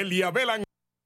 Eliabel.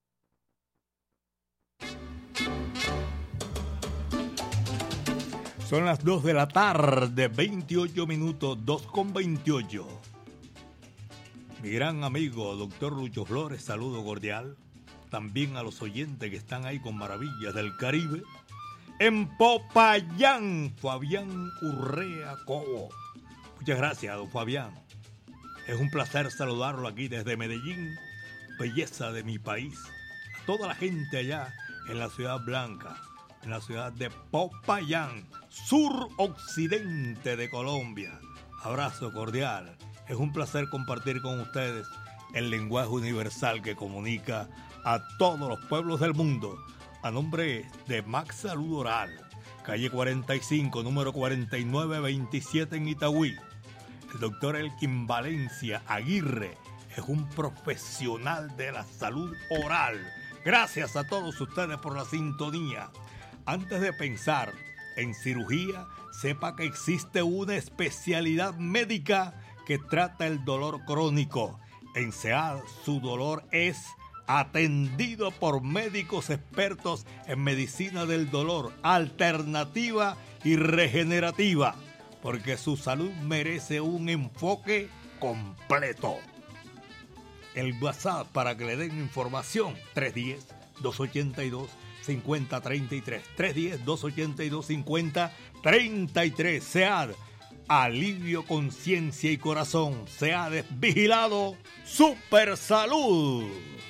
Son las 2 de la tarde, 28 minutos, 2:28. Mi gran amigo, doctor Lucho Flores, saludo cordial. También a los oyentes que están ahí con Maravillas del Caribe. En Popayán, Fabián Urrea Cobo. Muchas gracias, don Fabián. Es un placer saludarlo aquí desde Medellín, belleza de mi país. A toda la gente allá en la Ciudad Blanca, en la ciudad de Popayán, suroccidente de Colombia. Abrazo cordial. Es un placer compartir con ustedes el lenguaje universal que comunica a todos los pueblos del mundo. A nombre de Max Salud Oral, calle 45, número 4927 en Itagüí. El doctor Elkin Valencia Aguirre es un profesional de la salud oral. Gracias a todos ustedes por la sintonía. Antes de pensar en cirugía, sepa que existe una especialidad médica que trata el dolor crónico. En SEAD, su dolor es atendido por médicos expertos en medicina del dolor, alternativa y regenerativa, porque su salud merece un enfoque completo. El WhatsApp para que le den información, 310-282-5033, 310-282-5033. SEAD, alivio, conciencia y corazón. SEAD vigilado, Super Salud.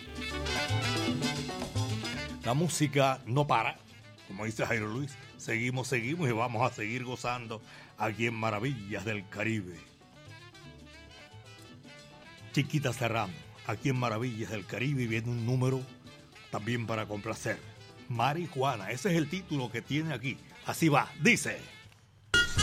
La música no para, como dice Jairo Luis. Seguimos y vamos a seguir gozando aquí en Maravillas del Caribe. Chiquita Serrano, aquí en Maravillas del Caribe, viene un número también para complacer. Marijuana, ese es el título que tiene aquí. Así va, dice...